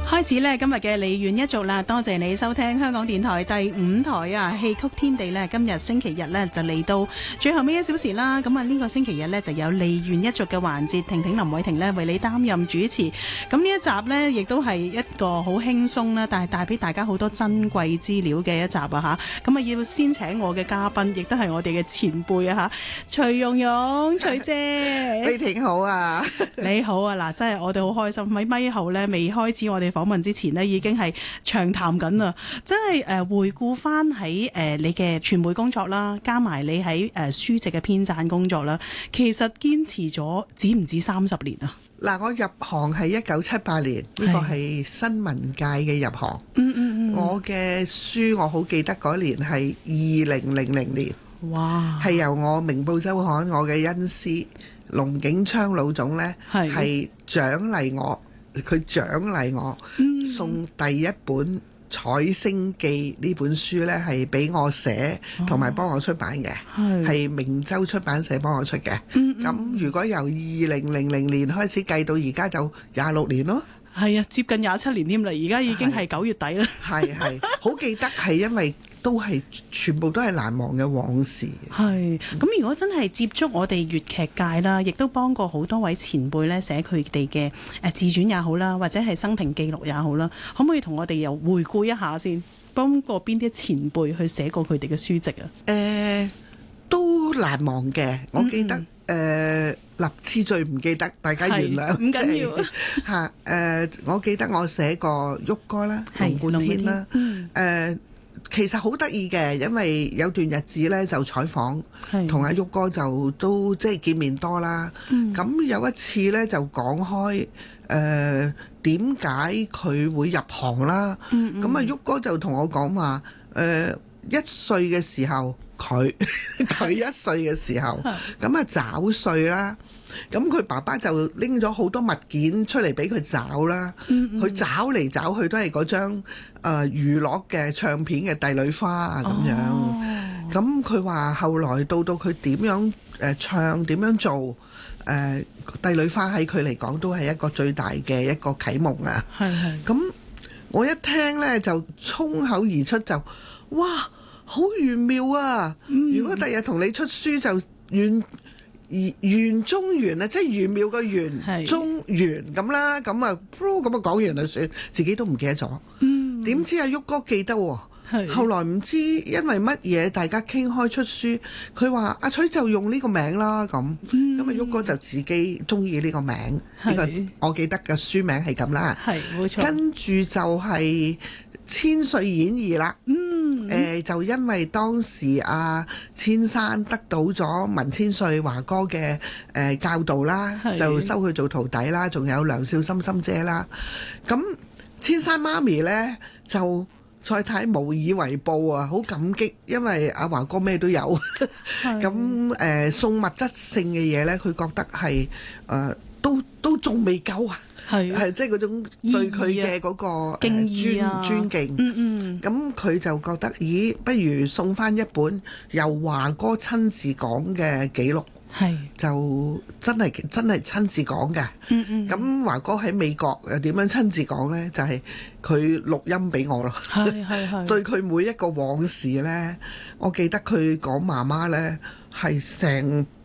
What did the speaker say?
開始呢今日嘅離園一族啦，多謝你收聽香港電台第5台啊戲曲天地呢，今日星期日呢就嚟到最後尾1小時啦。咁啊呢個星期日呢就有離園一族嘅環節，婷婷林偉婷呢為你擔任主持。咁呢一集呢亦都係一個好輕鬆啦，但係帶俾大家好多珍貴資料嘅一集啊吓。咁啊要先請我嘅嘉賓，亦都係我哋嘅前輩啊吓，徐蓉蓉徐姐， 偉婷好啊， 你好啊。嗱，真係我哋好開心喺咪後呢未開始我哋訪問之前呢，已經係長談緊啦。真係回顧翻喺你嘅傳媒工作啦，加埋你喺書籍嘅編撰工作啦，其實堅持咗止唔止30年啊？ 嗱，我入行係1978年，呢個係新聞界嘅入行。我嘅書我好記得嗰年係2000年， 哇！係由我明報週刊我嘅恩師龍景昌老總呢係獎勵我。佢獎勵我送第一本《彩星記》呢本書呢係俾我寫同埋幫我出版嘅，係明州出版社幫我出嘅。咁如果由2000年開始計到而家就26年咯。 係啊，接近27年添啦，而家已經係9月底啦。 係好記得，係因為都係全部都係難忘嘅往事。 係咁，如果真係接觸我哋粵劇界啦，亦都幫過好多位前輩咧寫佢哋嘅自傳也好啦，或者係生平記錄也好啦，可唔可以同我哋又回顧一下先？幫過邊啲前輩去寫過佢哋嘅書籍啊？ 都難忘嘅，我記得次序唔記得，大家原諒。唔緊要嚇。我記得我寫過旭哥啦，龍貫天啦。其實好得意嘅，因為有段日子呢就採訪，同阿旭哥就都即係見面多啦。咁有一次呢就講開點解佢會入行啦。咁阿旭哥就同我講話1歲嘅時候，佢1歲嘅時候，咁啊找歲啦。咁佢爸爸就拎咗好多物件出嚟俾佢找啦。佢找嚟找去都係嗰張娛樂嘅唱片嘅帝女花啊咁樣。咁佢話後來到佢點樣唱點樣做帝女花喺佢嚟講都係一個最大嘅一個啟蒙啊。咁我一聽呢就衝口而出就哇好玄妙啊！如果第日同你出書就圓中圓啊，即係玄妙個圓中圓咁啦。咁啊講完就算，自己都唔記得咗。點知阿旭哥記得喎。後來唔知因為乜嘢，大家傾開出書，佢話阿徐就用呢個名啦咁。咁阿旭哥就自己中意呢個名，呢個我記得嘅書名係咁啦。係冇錯。跟住就係《千歲演義》啦。就因為當時千山得到咗文千歲華哥嘅教導啦，就收佢做徒弟啦，仲有梁少心心姐啦。咁千山媽咪呢，就蔡太無以為報啊，好感激，因為阿華哥咩都有。咁送物質性嘅嘢呢，佢覺得係都仲未夠啊。係即係嗰種對佢嘅嗰個敬意尊敬。咁佢就覺得咦，不如送翻一本由華哥親自講嘅記錄，就真係親自講嘅。咁華哥喺美國又點樣親自講呢？就係佢錄音俾我咯。對佢每一個往事呢，我記得佢講媽媽呢係成